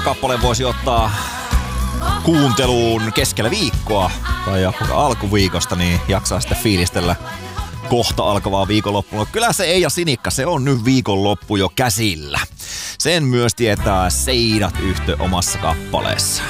Kappale voisi ottaa kuunteluun keskellä viikkoa tai alkuviikosta, niin jaksaa sitten fiilistellä kohta alkavaa viikonloppua. Kyllä se Eija Sinikka, se on nyt viikonloppu jo käsillä. Sen myös tietää Seidat -yhtye omassa kappaleessa.